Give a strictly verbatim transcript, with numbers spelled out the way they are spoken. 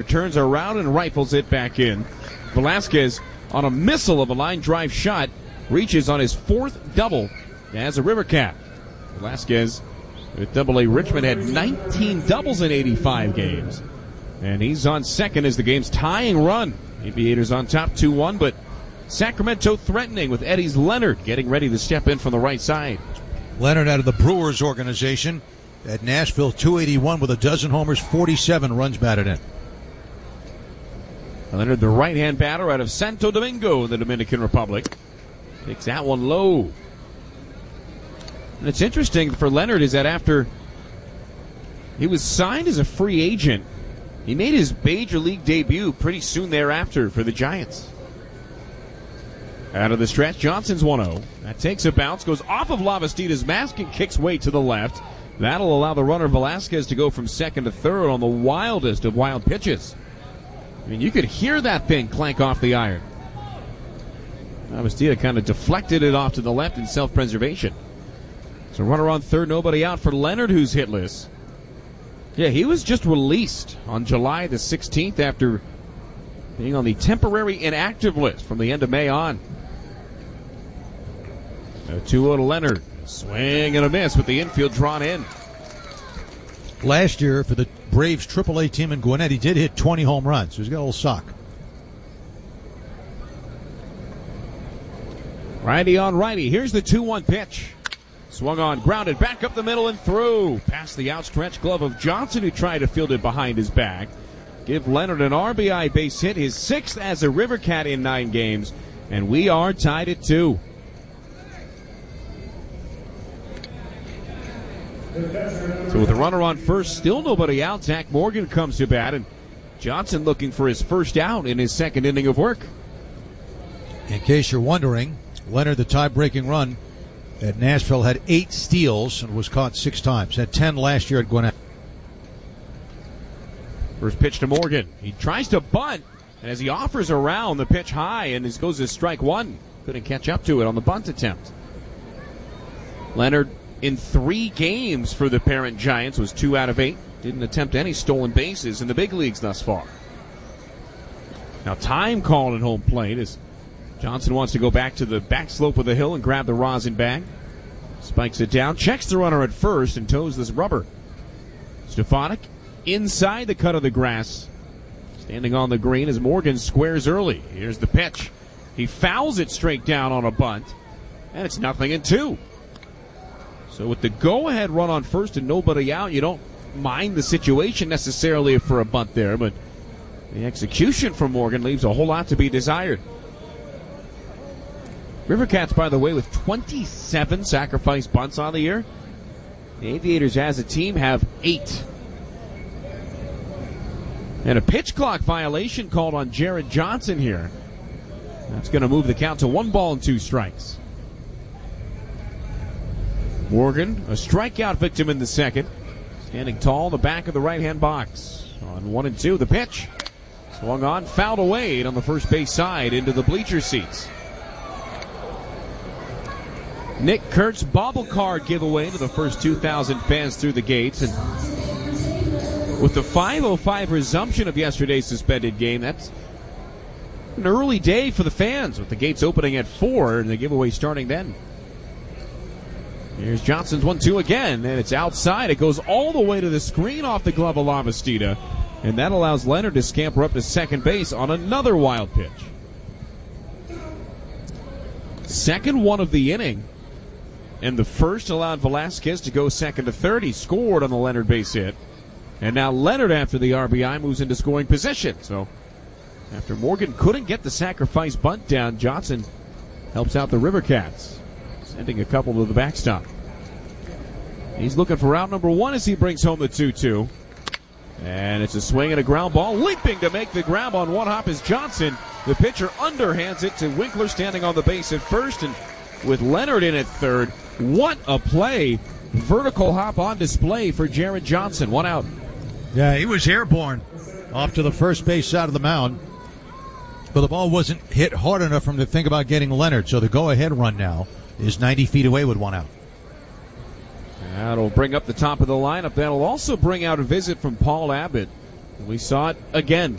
turns around and rifles it back in. Velasquez on a missile of a line drive shot reaches on his fourth double as a River Cat. Velasquez with Double A Richmond had nineteen doubles in eighty-five games. And he's on second as the game's tying run. Aviators on top two one, but Sacramento threatening with Eddie's Leonard getting ready to step in from the right side. Leonard out of the Brewers organization at Nashville, two eighty-one with a dozen homers, forty-seven runs batted in. Leonard, the right-hand batter out of Santo Domingo in the Dominican Republic. Takes that one low. And it's interesting for Leonard is that after he was signed as a free agent, he made his major league debut pretty soon thereafter for the Giants. Out of the stretch, Johnson's one oh. That takes a bounce, goes off of Lavastida's mask and kicks way to the left. That'll allow the runner Velasquez to go from second to third on the wildest of wild pitches. I mean, you could hear that thing clank off the iron. Lavastida kind of deflected it off to the left in self-preservation. So runner on third, nobody out for Leonard, who's hitless. Yeah, he was just released on July the sixteenth after being on the temporary inactive list from the end of May on. two oh to Leonard. Swing and a miss with the infield drawn in. Last year for the Braves triple A team in Gwinnett, he did hit twenty home runs. So he's got a little sock. Righty on righty. Here's the two one pitch. Swung on, grounded, back up the middle and through. Past the outstretched glove of Johnson, who tried to field it behind his back. Give Leonard an R B I base hit, his sixth as a River Cat in nine games. And we are tied at two. So with the runner on first, still nobody out, Zach Morgan comes to bat, and Johnson looking for his first out in his second inning of work. In case you're wondering, Leonard, the tie-breaking run at Nashville, had eight steals and was caught six times. Had ten last year at Gwinnett. First pitch to Morgan. He tries to bunt, and as he offers around, the pitch high, and this goes to strike one. Couldn't catch up to it on the bunt attempt. Leonard, in three games for the parent Giants, was two out of eight. Didn't attempt any stolen bases in the big leagues thus far. Now time called at home plate as Johnson wants to go back to the back slope of the hill and grab the rosin bag. Spikes it down, checks the runner at first, and toes this rubber. Stefanik inside the cut of the grass. Standing on the green as Morgan squares early. Here's the pitch. He fouls it straight down on a bunt, and it's nothing and two. So with the go-ahead run on first and nobody out, you don't mind the situation necessarily for a bunt there, but the execution from Morgan leaves a whole lot to be desired. River Cats, by the way, with twenty-seven sacrifice bunts on the year. The Aviators as a team have eight. And a pitch clock violation called on Jared Johnson here. That's going to move the count to one ball and two strikes. Morgan, a strikeout victim in the second. Standing tall in the back of the right-hand box. On one and two, the pitch. Swung on, fouled away on the first base side into the bleacher seats. Nick Kurtz bobble card giveaway to the first two thousand fans through the gates. And with the five oh five resumption of yesterday's suspended game, that's an early day for the fans with the gates opening at four and the giveaway starting then. Here's Johnson's one two again, and it's outside. It goes all the way to the screen off the glove of Lavastida, and that allows Leonard to scamper up to second base on another wild pitch. Second one of the inning. And the first allowed Velasquez to go second to third. He scored on the Leonard base hit. And now Leonard, after the R B I, moves into scoring position. So after Morgan couldn't get the sacrifice bunt down, Johnson helps out the River Cats, sending a couple to the backstop. He's looking for out number one as he brings home the two two. And it's a swing and a ground ball. Leaping to make the grab on one hop is Johnson. The pitcher underhands it to Winkler standing on the base at first. And with Leonard in at third, what a play. Vertical hop on display for Jared Johnson. One out. Yeah, he was airborne off to the first base side of the mound. But the ball wasn't hit hard enough for him to think about getting Leonard. So the go-ahead run now is ninety feet away with one out. That'll bring up the top of the lineup. That'll also bring out a visit from Paul Abbott. We saw it again